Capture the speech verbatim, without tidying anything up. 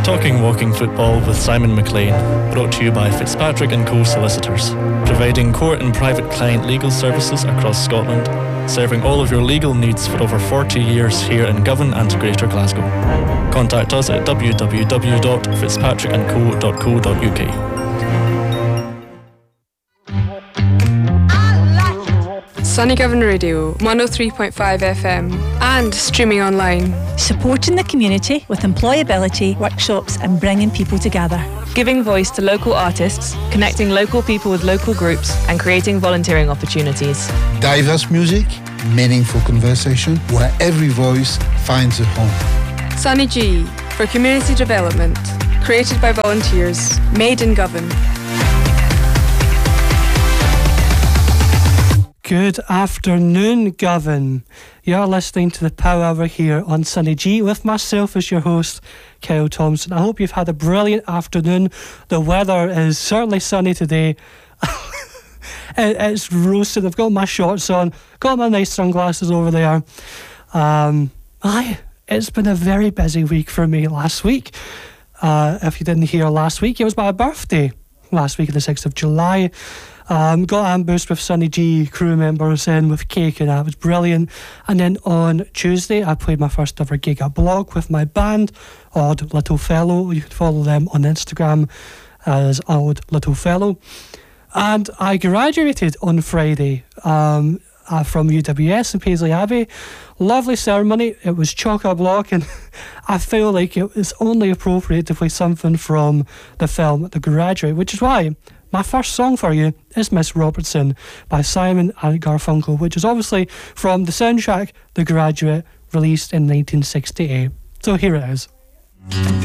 Talking Walking Football with Simon McLean, brought to you by Fitzpatrick and Co Solicitors, providing court and private client legal services across Scotland, serving all of your legal needs for over forty years here in Govan and Greater Glasgow. Contact us at w w w dot fitzpatrick and co dot co dot u k. Sunny Govan Radio, one oh three point five F M, and streaming online. Supporting the community with employability, workshops and bringing people together. Giving voice to local artists, connecting local people with local groups and creating volunteering opportunities. Diverse music, meaningful conversation, where every voice finds a home. Sunny G, for community development. Created by volunteers, made in Govan. Good afternoon, Govan. You're listening to the Power Hour here on Sunny G with myself as your host, Kyle Thompson. I hope you've had a brilliant afternoon. The weather is certainly sunny today. it, it's roasting. I've got my shorts on, got my nice sunglasses over there. Um, aye, it's been a very busy week for me last week. Uh, if you didn't hear last week, it was my birthday last week on the sixth of July. Um, got ambushed with Sunny G crew members in with cake, and that was brilliant. And then on Tuesday I played my first ever gig at Block with my band Odd Little Fellow. You can follow them on Instagram as Odd Little Fellow. And I graduated on Friday um, uh, from U W S in Paisley Abbey. Lovely ceremony. It was chock-a-block, and I feel like it was only appropriate to play something from the film The Graduate, which is why my first song for you is Miss Robertson by Simon and Garfunkel, which is obviously from the soundtrack The Graduate, released in nineteen sixty-eight. So here it is.